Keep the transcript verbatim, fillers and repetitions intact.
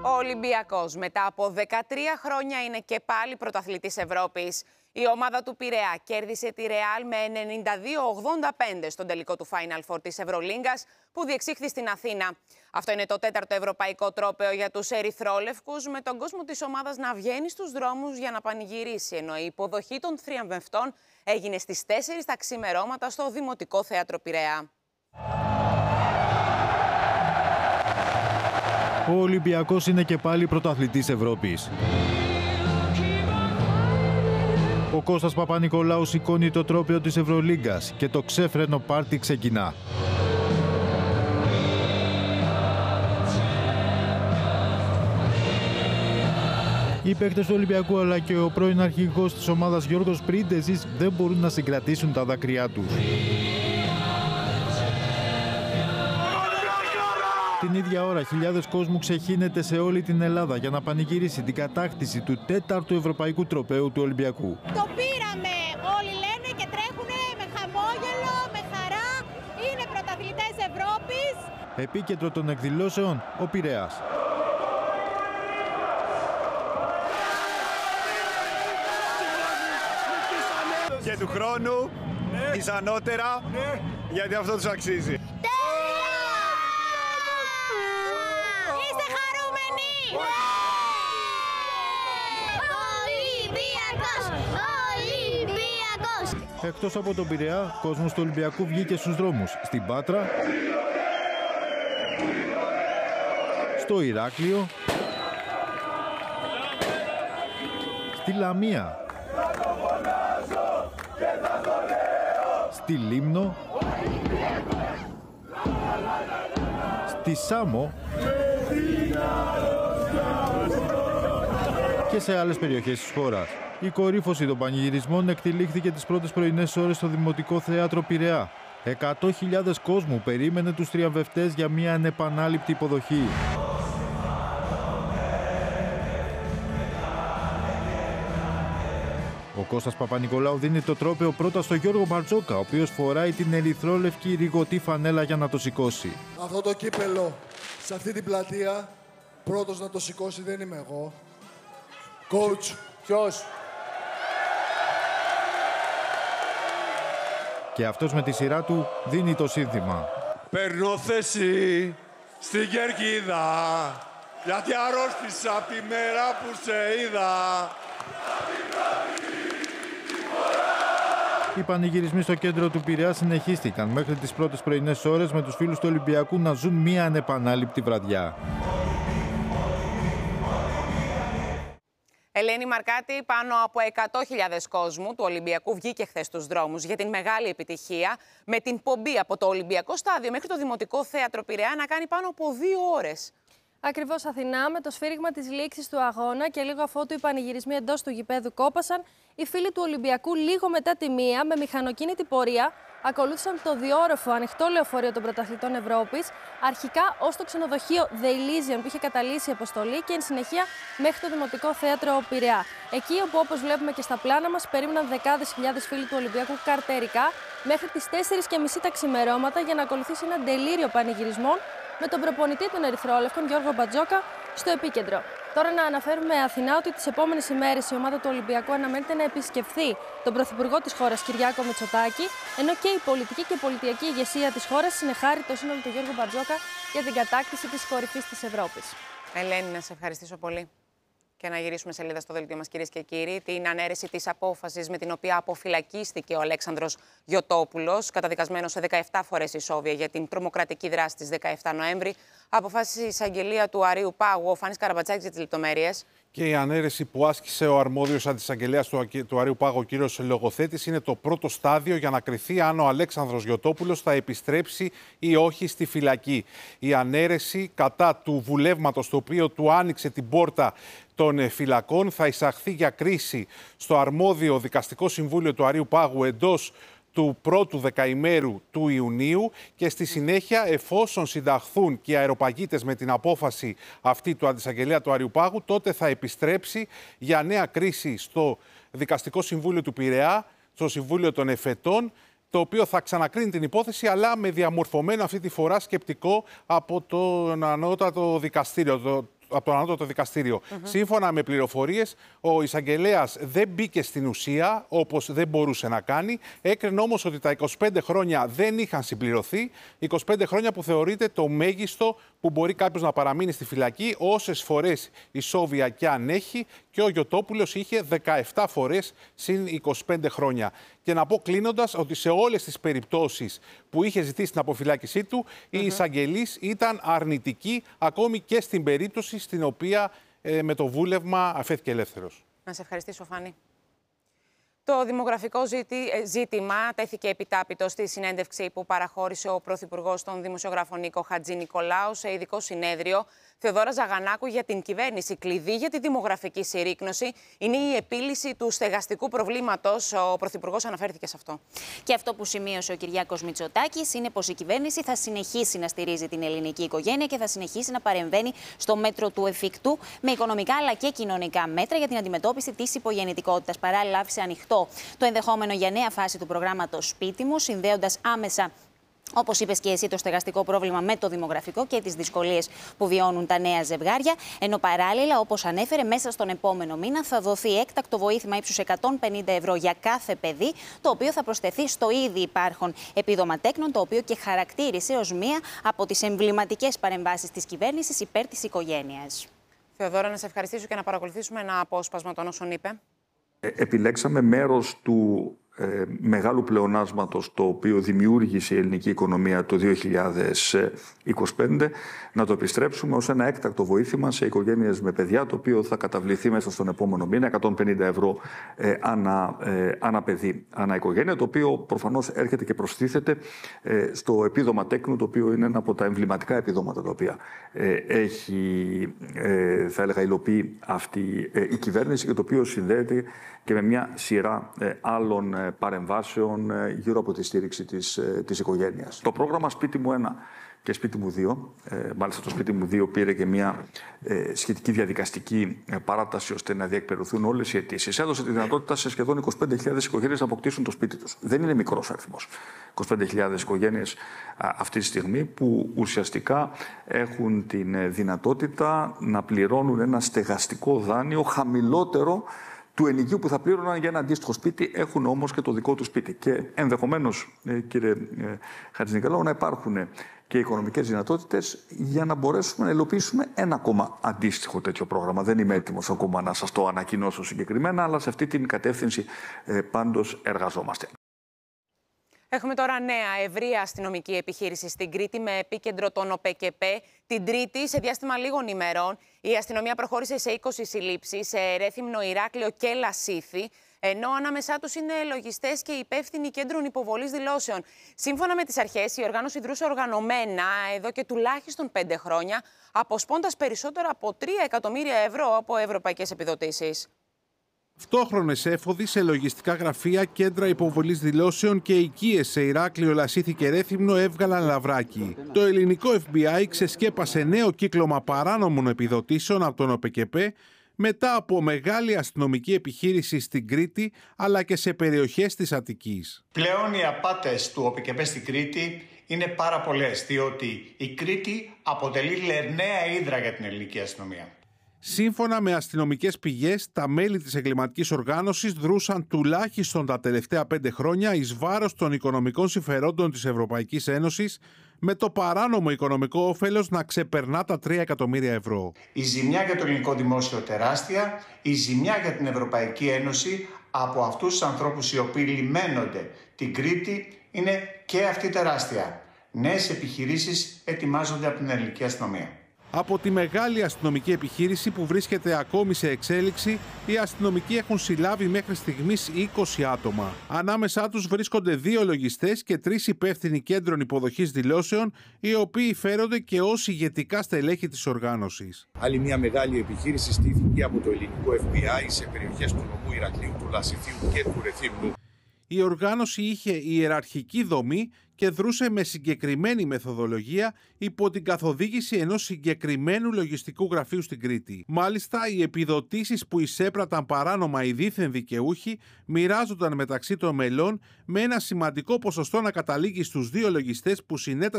Ο Ολυμπιακός μετά από δεκατρία χρόνια είναι και πάλι πρωταθλητής Ευρώπης. Η ομάδα του Πειραιά κέρδισε τη Ρεάλ με ενενήντα δύο ογδόντα πέντε στον τελικό του Final Four της Ευρωλίγκας που διεξήχθη στην Αθήνα. Αυτό είναι το τέταρτο ευρωπαϊκό τρόπαιο για τους ερυθρόλευκους, με τον κόσμο της ομάδας να βγαίνει στους δρόμους για να πανηγυρίσει, ενώ η υποδοχή των θριαμβευτών έγινε στις τέσσερις τα ξημερώματα στο Δημοτικό Θέατρο Πειραιά. Ο Ολυμπιακός είναι και πάλι πρωταθλητής Ευρώπης. Ο Κώστας Παπα-Νικολάου σηκώνει το τρόπαιο της Ευρωλίγκας και το ξέφρενο πάρτι ξεκινά. Οι παίκτες του Ολυμπιακού αλλά και ο πρώην αρχηγός της ομάδας Γιώργος Πρίντεζης δεν μπορούν να συγκρατήσουν τα δάκρυά τους. Την ίδια ώρα, χιλιάδες κόσμου ξεχύνεται σε όλη την Ελλάδα για να πανηγυρίσει την κατάκτηση του τέταρτου ευρωπαϊκού τροπαίου του Ολυμπιακού. Το πήραμε, όλοι λένε και τρέχουνε με χαμόγελο, με χαρά. Είναι πρωταθλητές Ευρώπης. Επίκεντρο των εκδηλώσεων, ο Πειραιάς. Και του χρόνου, ναι. Πιθανότερα, ναι. Γιατί αυτό τους αξίζει. Εκτός από τον Πειραιά, κόσμος του Ολυμπιακού βγήκε στους δρόμους στην Πάτρα, στο Ηράκλειο, στη Λαμία, στη Λίμνο, στη Σάμο και σε άλλες περιοχές της χώρας. Η κορύφωση των πανηγυρισμών εκτελήχθηκε τις πρώτες πρωινές ώρες στο Δημοτικό Θέατρο Πειραιά. Εκατό χιλιάδες κόσμου περίμενε τους θριαμβευτές για μια ανεπανάληπτη υποδοχή. Ο Κώστας Παπα-Νικολάου δίνει το τρόπαιο πρώτα στο Γιώργο Μπαρτζόκα, ο οποίος φοράει την ερυθρόλευκη ριγωτή φανέλα για να το σηκώσει. Αυτό το κύπελο σε αυτή την πλατεία, πρώτος να το σηκώσει δεν είμαι εγώ. Coach. Ποιος? Και αυτός με τη σειρά του δίνει το σύνθημα. Παίρνω θέση στην κερκίδα, γιατί αρρώστησα από τη μέρα που σε είδα. Οι πανηγυρισμοί στο κέντρο του Πειραιά συνεχίστηκαν μέχρι τις πρώτες πρωινές ώρες, με τους φίλους του Ολυμπιακού να ζουν μία ανεπανάληπτη βραδιά. Ελένη Μαρκάτη, πάνω από εκατό χιλιάδες κόσμου του Ολυμπιακού βγήκε χθες στους δρόμους για την μεγάλη επιτυχία, με την πομπή από το Ολυμπιακό Στάδιο μέχρι το Δημοτικό Θέατρο Πειραιά να κάνει πάνω από δύο ώρες. Ακριβώς, Αθηνά, με το σφύριγμα της λήξης του αγώνα και λίγο αφότου οι πανηγυρισμοί εντός του γηπέδου κόπασαν, οι φίλοι του Ολυμπιακού λίγο μετά τη μία, με μηχανοκίνητη πορεία, ακολούθησαν το διόρροφο ανοιχτό λεωφορείο των πρωταθλητών Ευρώπης, αρχικά ως το ξενοδοχείο The Elysian που είχε καταλύσει η αποστολή και εν συνεχεία μέχρι το Δημοτικό Θέατρο Πειραιά. Εκεί όπου, όπως βλέπουμε και στα πλάνα μας, περίμεναν δεκάδες χιλιάδες φίλοι του Ολυμπιακού καρτερικά μέχρι τις τέσσερις και μισή τα ξημερώματα για να ακολουθήσει ένα τελείριο πανηγυρισμών με τον προπονητή των Ερυθρόλευκων, Γιώργο Μπαρτζόκα, στο επίκεντρο. Τώρα να αναφέρουμε, Αθηνά, ότι τις επόμενες ημέρες η ομάδα του Ολυμπιακού αναμένεται να επισκεφθεί τον Πρωθυπουργό της χώρας, Κυριάκο Μητσοτάκη, ενώ και η πολιτική και πολιτική ηγεσία της χώρας συνεχάρει το σύνολο του Γιώργου Μπαρτζόκα για την κατάκτηση της κορυφής της Ευρώπης. Ελένη, να σε ευχαριστήσω πολύ. Και να γυρίσουμε σελίδα στο δελτίο μας, κυρίες και κύριοι, την ανέρεση της απόφασης με την οποία αποφυλακίστηκε ο Αλέξανδρος Γιωτόπουλος, καταδικασμένος σε δεκαεπτά φορές ισόβια για την τρομοκρατική δράση της δεκαεπτά Νοέμβρη. Αποφάσισε η εισαγγελία του Αρείου Πάγου. Ο Φάνης Καραμπατσάκης για τις λεπτομέρειες. Και η ανέρεση που άσκησε ο αρμόδιος αντισαγγελέας του, του Αρείου Πάγου, ο κύριος Λογοθέτης, είναι το πρώτο στάδιο για να κριθεί αν ο Αλέξανδρος Γιωτόπουλος θα επιστρέψει ή όχι στη φυλακή. Η ανέρεση κατά του βουλεύματος, το οποίο του άνοιξε την πόρτα των φυλακών, θα εισαχθεί για κρίση στο αρμόδιο δικαστικό συμβούλιο του Αρείου Πάγου εντός του πρώτου δεκαημέρου του Ιουνίου και στη συνέχεια, εφόσον συνταχθούν και οι αεροπαγίτες με την απόφαση αυτή του αντισαγγελέα του Αρείου Πάγου, τότε θα επιστρέψει για νέα κρίση στο Δικαστικό Συμβούλιο του Πειραιά, στο Συμβούλιο των Εφετών, το οποίο θα ξανακρίνει την υπόθεση, αλλά με διαμορφωμένο αυτή τη φορά σκεπτικό από το ανώτατο δικαστήριο. Το, από το Ανώτατο Δικαστήριο. Mm-hmm. Σύμφωνα με πληροφορίες, ο εισαγγελέας δεν μπήκε στην ουσία, όπως δεν μπορούσε να κάνει. Έκρινε όμως ότι τα είκοσι πέντε χρόνια δεν είχαν συμπληρωθεί. είκοσι πέντε χρόνια που θεωρείται το μέγιστο που μπορεί κάποιος να παραμείνει στη φυλακή, όσες φορές ισόβια και αν έχει, και ο Γιωτόπουλος είχε δεκαεπτά φορές συν είκοσι πέντε χρόνια. Και να πω κλείνοντας ότι σε όλες τις περιπτώσεις που είχε ζητήσει την αποφυλάκησή του, mm-hmm. η εισαγγελής ήταν αρνητική, ακόμη και στην περίπτωση στην οποία ε, με το βούλευμα αφέθηκε ελεύθερος. Να σε ευχαριστήσω, Φάνη. Το δημογραφικό ζήτημα τέθηκε επιτάπητο στη συνέντευξη που παραχώρησε ο Πρωθυπουργός στον δημοσιογράφο Νίκο Χατζηνικολάου σε ειδικό συνέδριο. Θεοδόρα Ζαγανάκου, για την κυβέρνηση κλειδί για τη δημογραφική συρρίκνωση είναι η επίλυση του στεγαστικού προβλήματος. Ο Πρωθυπουργός αναφέρθηκε σε αυτό. Και αυτό που σημείωσε ο Κυριάκος Μητσοτάκης είναι πως η κυβέρνηση θα συνεχίσει να στηρίζει την ελληνική οικογένεια και θα συνεχίσει να παρεμβαίνει στο μέτρο του εφικτού με οικονομικά αλλά και κοινωνικά μέτρα για την αντιμετώπιση της υπογεννητικότητας. Παράλληλα, άφησε ανοιχτό το ενδεχόμενο για νέα φάση του προγράμματος Σπίτι μου, συνδέοντας άμεσα, όπως είπες και εσύ, το στεγαστικό πρόβλημα με το δημογραφικό και τις δυσκολίες που βιώνουν τα νέα ζευγάρια. Ενώ παράλληλα, όπως ανέφερε, μέσα στον επόμενο μήνα θα δοθεί έκτακτο βοήθημα ύψους εκατόν πενήντα ευρώ για κάθε παιδί, το οποίο θα προσθεθεί στο ήδη υπάρχον επίδομα τέκνων, το οποίο και χαρακτήρισε ως μία από τις εμβληματικές παρεμβάσεις της κυβέρνησης υπέρ της οικογένειας. Θεοδόρα, να σε ευχαριστήσω και να παρακολουθήσουμε ένα απόσπασμα των όσων είπε. Επιλέξαμε μέρος του ε, μεγάλου πλεονάσματος το οποίο δημιούργησε η ελληνική οικονομία το δύο χιλιάδες είκοσι πέντε να το επιστρέψουμε ως ένα έκτακτο βοήθημα σε οικογένειες με παιδιά, το οποίο θα καταβληθεί μέσα στον επόμενο μήνα, εκατόν πενήντα ευρώ ε, ανά, ε, ανά παιδί, ανά οικογένεια, το οποίο προφανώς έρχεται και προστίθεται ε, στο επίδομα τέκνου, το οποίο είναι ένα από τα εμβληματικά επιδόματα τα οποία ε, έχει, ε, θα έλεγα, υλοποιεί αυτή ε, η κυβέρνηση και το οποίο συνδέεται και με μια σειρά ε, άλλων ε, παρεμβάσεων ε, γύρω από τη στήριξη της, ε, της οικογένειας. Το πρόγραμμα Σπίτι μου ένα και Σπίτι μου δύο, ε, μάλιστα το Σπίτι μου δύο πήρε και μια ε, σχετική διαδικαστική ε, παράταση ώστε να διεκπαιρεωθούν όλες οι αιτήσεις. Έδωσε τη δυνατότητα σε σχεδόν είκοσι πέντε χιλιάδες οικογένειες να αποκτήσουν το σπίτι τους. Δεν είναι μικρός αριθμός. είκοσι πέντε χιλιάδες οικογένειες α, αυτή τη στιγμή που ουσιαστικά έχουν την δυνατότητα να πληρώνουν ένα στεγαστικό δάνειο χαμηλότερο του ενοικίου που θα πλήρωναν για ένα αντίστοιχο σπίτι, έχουν όμως και το δικό του σπίτι. Και ενδεχομένως, ε, κύριε ε, Χατζηνικολάου, να υπάρχουν και οικονομικές δυνατότητες για να μπορέσουμε να υλοποιήσουμε ένα ακόμα αντίστοιχο τέτοιο πρόγραμμα. Δεν είμαι έτοιμος ακόμα να σας το ανακοινώσω συγκεκριμένα, αλλά σε αυτή την κατεύθυνση ε, πάντως εργαζόμαστε. Έχουμε τώρα νέα ευρεία αστυνομική επιχείρηση στην Κρήτη με επίκεντρο τον ΟΠΕΚΕΠΕ. Την Τρίτη, σε διάστημα λίγων ημερών, η αστυνομία προχώρησε σε είκοσι συλλήψεις σε Ρέθυμνο, Ηράκλειο και Λασίθι, ενώ ανάμεσά τους είναι λογιστές και υπεύθυνοι κέντρων υποβολής δηλώσεων. Σύμφωνα με τις αρχές, η οργάνωση δρούσε οργανωμένα εδώ και τουλάχιστον πέντε χρόνια, αποσπώντας περισσότερα από τρία εκατομμύρια ευρώ από ευρωπαϊκές επιδοτήσεις. Ταυτόχρονες έφοδοι σε λογιστικά γραφεία, κέντρα υποβολής δηλώσεων και οικίες σε Ηράκλειο, Λασίθι και Ρέθυμνο έβγαλαν λαβράκι. Το ελληνικό εφ μπι άι ξεσκέπασε νέο κύκλωμα παράνομων επιδοτήσεων από τον ΟΠΕΚΕΠΕ μετά από μεγάλη αστυνομική επιχείρηση στην Κρήτη αλλά και σε περιοχές της Αττικής. Πλέον οι απάτες του ΟΠΕΚΕΠΕ στην Κρήτη είναι πάρα πολλές, διότι η Κρήτη αποτελεί λερναία ύδρα για την ελληνική αστυνομία. Σύμφωνα με αστυνομικές πηγές, τα μέλη της εγκληματικής οργάνωσης δρούσαν τουλάχιστον τα τελευταία πέντε χρόνια εις βάρος των οικονομικών συμφερόντων της Ευρωπαϊκής Ένωσης, με το παράνομο οικονομικό όφελος να ξεπερνά τα τρία εκατομμύρια ευρώ. Η ζημιά για το ελληνικό δημόσιο τεράστια, η ζημιά για την Ευρωπαϊκή Ένωση από αυτούς τους ανθρώπους οι οποίοι λιμένονται την Κρήτη είναι και αυτή τεράστια. Νέες επιχειρήσεις ετοιμάζονται από την ελληνική αστυνομία. Από τη μεγάλη αστυνομική επιχείρηση που βρίσκεται ακόμη σε εξέλιξη, οι αστυνομικοί έχουν συλλάβει μέχρι στιγμής είκοσι άτομα. Ανάμεσά τους βρίσκονται δύο λογιστές και τρεις υπεύθυνοι κέντρων υποδοχής δηλώσεων, οι οποίοι φέρονται και ως ηγετικά στελέχη της οργάνωσης. Άλλη μια μεγάλη επιχείρηση στήθηκε από το ελληνικό εφ μπι άι σε περιοχές του νομού Ηρακλείου, του Λασιθίου και του Ρεθύμνου. Η οργάνωση είχε ιεραρχική δομή και δρούσε με συγκεκριμένη μεθοδολογία υπό την καθοδήγηση ενός συγκεκριμένου λογιστικού γραφείου στην Κρήτη. Μάλιστα, οι επιδοτήσεις που εισέπραταν παράνομα οι δίθεν δικαιούχοι μοιράζονταν μεταξύ των μελών με ένα σημαντικό ποσοστό να καταλήγει στους δύο λογιστές που συνέτασαν